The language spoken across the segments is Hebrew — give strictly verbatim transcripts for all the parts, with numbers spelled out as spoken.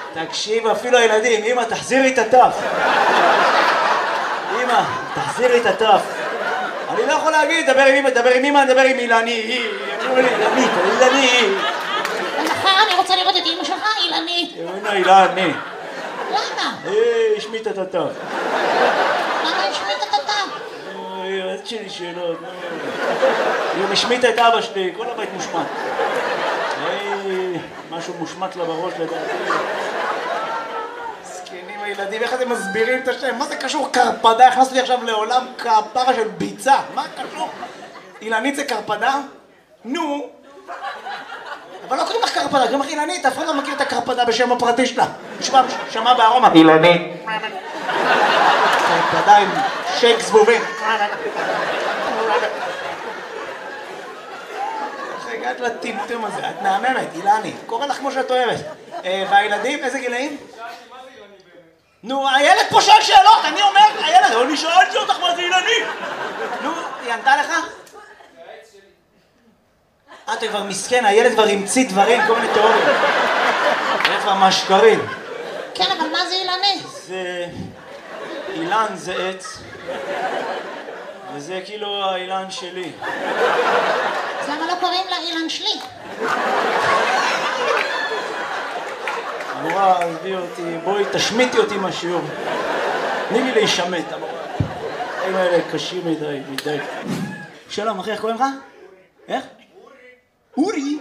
תקשיב, אפילו הילדים, אמא, תחזירי את הטף. אמא, תחזירי את הטף. אני לא יכול להגיד, דבר עם אמא, דבר עם אמא, דבר עם אילני. אילנית, אילני. מחר אני רוצה לראות את אמא שלך, אילנית. אילני, אילני. למה? אה, השמיט את הטף. למה השמיט את הטף? אוי, אז שלי שאלות. היא משמיטה את אבא שלי, כל הבית מושמט. משהו מושמט לה בראש לדעתי. זקנים הילדים, איך אתם מסבירים את השם? מה זה קשור קרפדה? הכנסתי לי עכשיו לעולם כפרה של ביצה. מה קשור? אילנית זה קרפדה? נו. אבל לא קוראים לך קרפדה, קוראים לך אילנית, אף אחד לא מכיר את הקרפדה בשם הפרטי שלה. נשמע, שמע בארומה. אילנית. קרפדה עם שייק זבובים. הגעת לטמטום הזה, את מהממת, אילני, קורא לך כמו שאת אוהבת. והילדים, איזה גילאים? נו, הילד פה שואל שאלות, אני אומר, הילד, אני שאלתי אותך מה זה אילני. נו, היא ענתה לך? אתה כבר מסכן, הילד כבר המציא דברים, כל מיני תיאוריות. זה כבר מהשקרים. כן, אבל מה זה אילני? זה... אילן זה עץ, וזה כאילו האילן שלי. אז למה לא קוראים לה אילן שלי? המורה, עזבי אותי, בואי תשמיטי אותי מהשיעור. תני לי להישמט, המורה. הם האלה קשים מדי, מדי. שלום, אחי, איך קוראים לך? איך? אורי.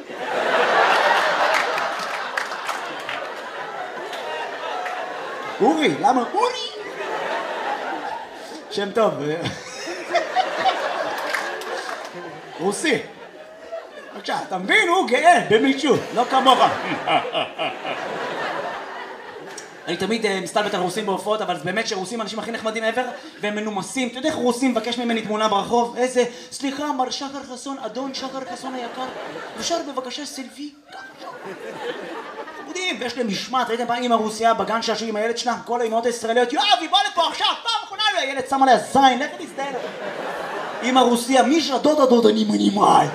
אורי, למה? אורי. שם טוב. רוסי. בבקשה, אתה מבין? הוא גאה במישהו, לא כמוך. אני תמיד מסתלבט על רוסים בהופעות, אבל באמת שרוסים אנשים הכי נחמדים ever, והם מנומסים. אתה יודע איך רוסים מבקש ממני תמונה ברחוב? איזה, סליחה, מר שחר חסון, אדון שחר חסון היקר, אפשר בבקשה סלפי? חמודים, ויש להם משמעת, ראיתם פעם אמא רוסיה בגן שעשו עם הילד שלה? כל האמהות הישראליות, יואב, היא באה לפה עכשיו, פעם אחרונה, הילד שם עליה זין, לך תזדיין. אמא רוסיה, מישה דודה דודה אני מנימאי.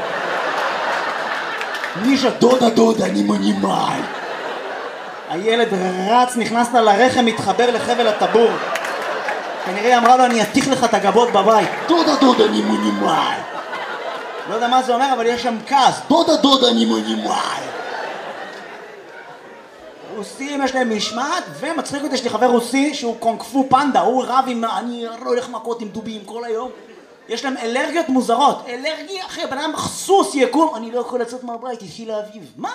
מישה דודה דודה אני מנימאי. הילד רץ, נכנס לה לרחם, מתחבר לחבל הטבור. כנראה אמרה לו, אני אתיך לך את הגבות בבית. דודה דודה אני מנימאי. לא יודע מה זה אומר, אבל יש שם כעס. דודה דודה אני מנימאי. רוסים יש להם משמעת, ומצחיק אותי, יש לי חבר רוסי שהוא קונג-פו פנדה, הוא רב עם, אני לא הולך מכות עם דובים כל היום. יש להם אלרגיות מוזרות. אלרגיה, אחי, בן אדם סוס יקום, אני לא יכול לצאת מהבית, התחיל האביב. מה?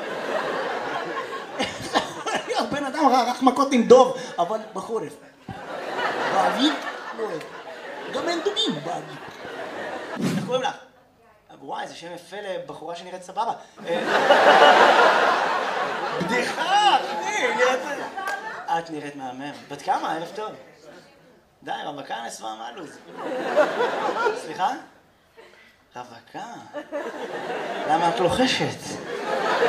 בן אדם רק מכות עם דוב, אבל בחורף. באביב? לא אוהב. גם אין דובים באביב. איך קוראים לך? וואי, זה שם יפה לבחורה שנראית סבבה. בדיחה, אחי, נראית... את נראית מהמם. בת כמה? ערב טוב. די, רווקה נסווה מלוז. סליחה? רווקה? למה את לוחשת?